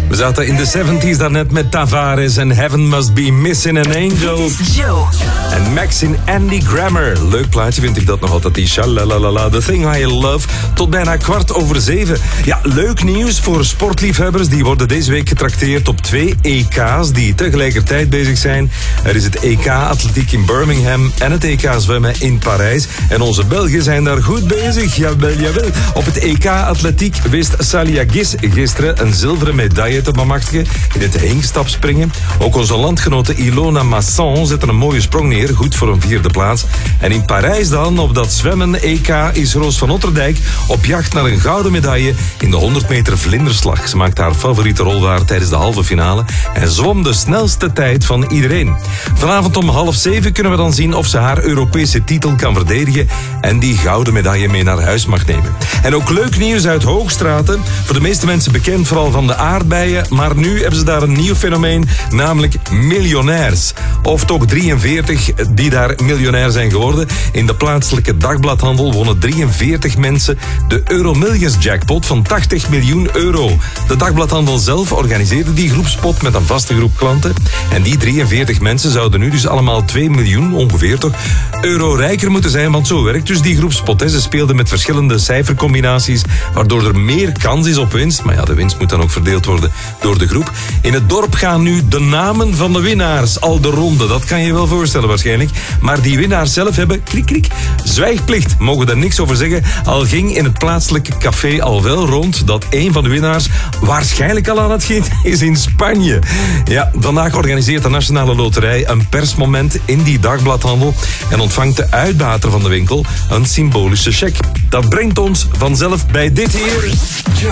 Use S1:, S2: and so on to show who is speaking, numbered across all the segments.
S1: We zaten in de 70s daarnet met Tavares en Heaven Must Be Missing an Angel.
S2: Joe.
S1: En Max in Andy Grammer. Leuk plaatje vind ik dat nog altijd. Die shalalala, The Thing I Love. Tot bijna 7:15. Ja, leuk nieuws voor sportliefhebbers. Die worden deze week getrakteerd op 2 EK's die tegelijkertijd bezig zijn. Er is het EK Atletiek in Birmingham en het EK Zwemmen in Parijs. En onze Belgen zijn daar goed bezig. Jawel, jawel. Op het EK Atletiek wist Salia Gis gisteren een zilveren medaille te bemachtigen in het hinkstapspringen. Ook onze landgenote Ilona Masson zette een mooie sprong neer. Goed voor een 4e plaats. En in Parijs dan, op dat zwemmen EK, is Roos van Otterdijk op jacht naar een gouden medaille in de 100 meter vlinderslag. Ze maakte haar favoriete rol waar tijdens de halve finale en zwom de snelste tijd van iedereen. Vanavond om 6:30 kunnen we dan zien of ze haar Europese titel kan verdedigen en die gouden medaille mee naar huis mag nemen. En ook leuk nieuws uit Hoogstraten. Voor de meeste mensen bekend vooral van de aardbeien, maar nu hebben ze daar een nieuw fenomeen, namelijk miljonairs. Of toch 43 die daar miljonair zijn geworden. In de plaatselijke dagbladhandel wonnen 43 mensen de Euromillions jackpot van 80 miljoen euro. De dagbladhandel zelf organiseerde die groepspot met een vaste groep klanten. En die 43 mensen zouden nu dus allemaal 2 miljoen, ongeveer toch, euro rijker moeten zijn, want zo werkt dus die groepspot. Ze speelden met verschillende cijfercombinaties, waardoor er meer kans is op winst. Maar ja, de winst moet dan ook verdeeld worden door de groep. In het dorp gaan nu de namen van de winnaars al de ronde. Dat kan je wel voorstellen waarschijnlijk. Maar die winnaars zelf hebben, zwijgplicht. Mogen daar niks over zeggen. Al ging in het plaatselijke café al wel rond dat een van de winnaars waarschijnlijk al aan het gieten is in Spanje. Ja, vandaag organiseert de Nationale Loterij een persmoment in die dagbladhandel en ontvangt de uitbater van de winkel een symbolische cheque. Dat brengt ons vanzelf bij dit hier.
S2: Joe.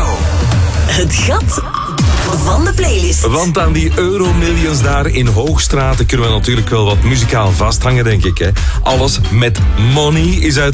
S2: Het gat van de playlist.
S1: Want aan die Euromillions daar in Hoogstraten kunnen we natuurlijk wel wat muzikaal vasthangen, denk ik. Hè. Alles met money is uiteraard